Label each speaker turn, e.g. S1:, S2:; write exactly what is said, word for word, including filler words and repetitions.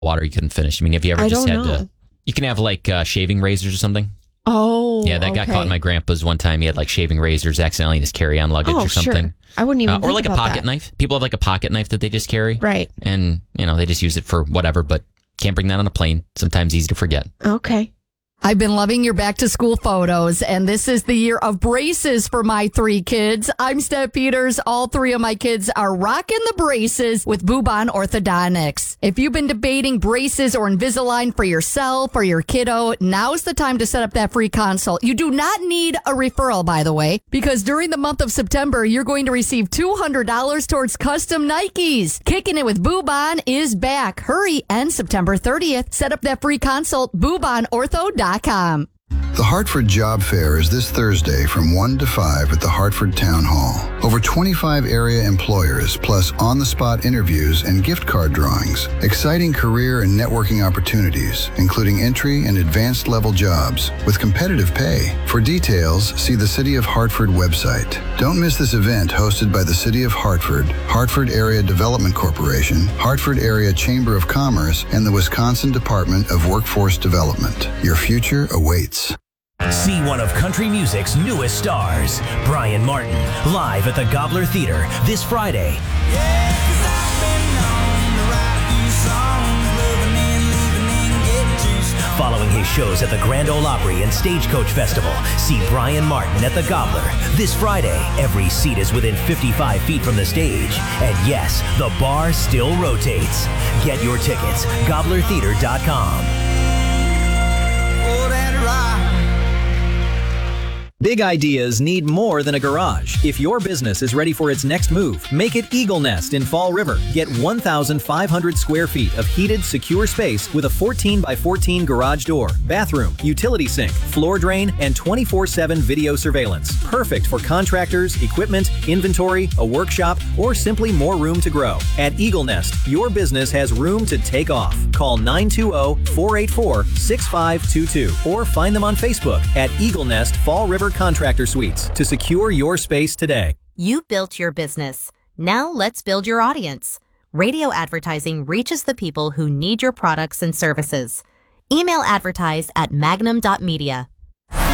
S1: water you couldn't finish. I mean, have you ever
S2: I
S1: just
S2: don't
S1: had
S2: know.
S1: to... You can have like uh, shaving razors or something.
S2: Oh,
S1: yeah, that
S2: okay.
S1: got caught in my grandpa's one time. He had like shaving razors accidentally in his carry-on luggage
S2: oh,
S1: or something.
S2: Sure. I wouldn't even
S1: uh, or
S2: think
S1: like a
S2: about
S1: pocket
S2: that.
S1: knife. People have like a pocket knife that they just carry,
S2: right?
S1: And you know they just use it for whatever, but can't bring that on a plane. Sometimes easy to forget.
S2: Okay.
S3: I've been loving your back to school photos, and this is the year of braces for my three kids. I'm Steph Peters. All three of my kids are rocking the braces with Bubon Orthodontics. If you've been debating braces or Invisalign for yourself or your kiddo, now's the time to set up that free consult. You do not need a referral, by the way, because during the month of September, you're going to receive two hundred dollars towards custom Nikes. Kicking It with Bubon is back. Hurry, and September thirtieth, set up that free consult, Bubon Ortho dot com.
S4: The Hartford Job Fair is this Thursday from one to five at the Hartford Town Hall. Over twenty-five area employers, plus on-the-spot interviews and gift card drawings. Exciting career and networking opportunities, including entry and advanced level jobs with competitive pay. For details, see the City of Hartford website. Don't miss this event hosted by the City of Hartford, Hartford Area Development Corporation, Hartford Area Chamber of Commerce, and the Wisconsin Department of Workforce Development. Your future awaits.
S5: See one of country music's newest stars, Brian Martin, live at the Gobbler Theater this Friday.
S6: Yeah, 'cause I've been known to write a few songs, living and leaving and getting juiced on.
S5: Following his shows at the Grand Ole Opry and Stagecoach Festival, see Brian Martin at the Gobbler this Friday. Every seat is within fifty-five feet from the stage. And yes, the bar still rotates. Get your tickets, gobbler theater dot com.
S6: Oh, that ride.
S7: Big ideas need more than a garage. If your business is ready for its next move, make it Eagle Nest in Fall River. Get one thousand five hundred square feet of heated, secure space with a fourteen by fourteen garage door, bathroom, utility sink, floor drain, and twenty-four seven video surveillance. Perfect for contractors, equipment, inventory, a workshop, or simply more room to grow. At Eagle Nest, your business has room to take off. Call nine two zero, four eight four, six five two two or find them on Facebook at Eagle Nest Fall River Contractor Suites to secure your space today.
S8: You built your business. Now let's build your audience. Radio advertising reaches the people who need your products and services. Email advertise at magnum dot media.